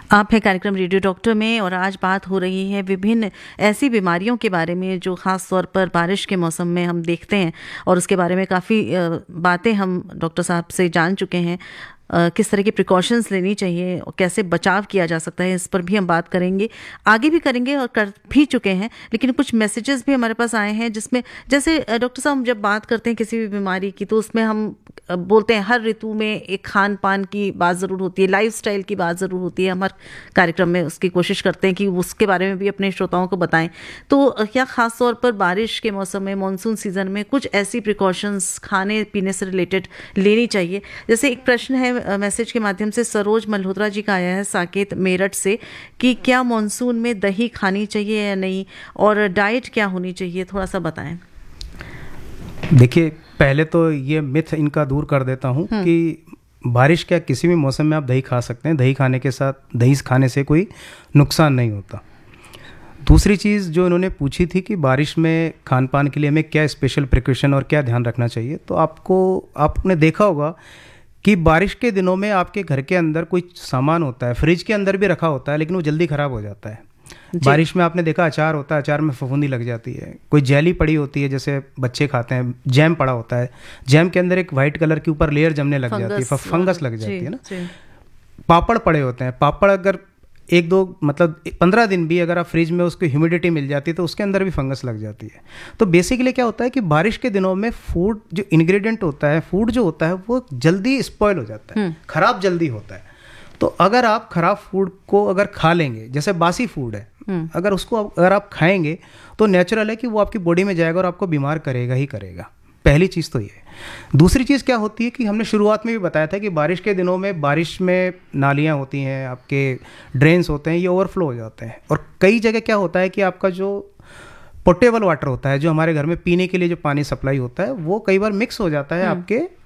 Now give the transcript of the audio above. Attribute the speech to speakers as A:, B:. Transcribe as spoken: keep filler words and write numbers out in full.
A: आप है कार्यक्रम रेडियो डॉक्टर में और आज बात हो रही है विभिन्न ऐसी बीमारियों के बारे में जो ख़ास तौर पर बारिश के मौसम में हम देखते हैं और उसके बारे में काफ़ी बातें हम डॉक्टर साहब से जान चुके हैं। Uh, किस तरह की प्रिकॉशंस लेनी चाहिए और कैसे बचाव किया जा सकता है, इस पर भी हम बात करेंगे, आगे भी करेंगे और कर भी चुके हैं। लेकिन कुछ मैसेजेस भी हमारे पास आए हैं जिसमें जैसे डॉक्टर साहब जब बात करते हैं किसी भी बीमारी की तो उसमें हम बोलते हैं हर ऋतु में एक खान पान की बात ज़रूर होती है, लाइफस्टाइल की बात ज़रूर होती है। हमारे कार्यक्रम में उसकी कोशिश करते हैं कि उसके बारे में भी अपने श्रोताओं को बताएं। तो क्या ख़ास तौर पर बारिश के मौसम में, मानसून सीज़न में कुछ ऐसी प्रिकॉशंस खाने पीने से रिलेटेड लेनी चाहिए? जैसे एक प्रश्न है मैसेज के माध्यम से सरोज मल्होत्रा जी का आया है साकेत मेरठ से कि क्या मानसून में दही खानी चाहिए या नहीं और डाइट क्या होनी चाहिए, थोड़ा सा बताएं।
B: देखिए, पहले तो ये मिथ इनका दूर कर देता हूँ कि बारिश क्या किसी भी मौसम में आप दही खा सकते हैं। दही खाने के साथ दही खाने से कोई नुकसान नहीं होता। दूसरी चीज़ जो इन्होंने पूछी थी कि बारिश में खान पान के लिए हमें क्या स्पेशल प्रिकॉशन और क्या ध्यान रखना चाहिए, तो आपको आपने देखा होगा कि बारिश के दिनों में आपके घर के अंदर कोई सामान होता है, फ्रिज के अंदर भी रखा होता है लेकिन वो जल्दी ख़राब हो जाता है। बारिश में आपने देखा अचार होता है, अचार में फफूंदी लग जाती है। कोई जेली पड़ी होती है जैसे बच्चे खाते हैं, जैम पड़ा होता है, जैम के अंदर एक वाइट कलर के ऊपर लेयर जमने लग जाती है, फंगस लग जाती है ना। पापड़ पड़े होते हैं, पापड़ अगर एक दो मतलब पंद्रह दिन भी अगर आप फ्रिज में उसको ह्यूमिडिटी मिल जाती है तो उसके अंदर भी फंगस लग जाती है। तो बेसिकली क्या होता है कि बारिश के दिनों में फूड जो इंग्रेडिएंट होता है, फूड जो होता है वो जल्दी स्पॉइल हो जाता है, खराब जल्दी होता है। तो अगर आप खराब फूड को अगर खा लेंगे, जैसे बासी फूड है, अगर उसको अगर आप खाएंगे तो नेचुरल है कि वो आपकी बॉडी में जाएगा और आपको बीमार करेगा ही करेगा। पहली चीज़ तो ये है। दूसरी चीज़ क्या होती है कि हमने शुरुआत में भी बताया था कि बारिश के दिनों में बारिश में नालियाँ होती हैं, आपके ड्रेन्स होते हैं, ये ओवरफ्लो हो जाते हैं। और कई जगह क्या होता है कि आपका जो पोर्टेबल वाटर होता है, जो हमारे घर में पीने के लिए जो पानी सप्लाई होता है, वो कई बार मिक्स हो जाता है आपके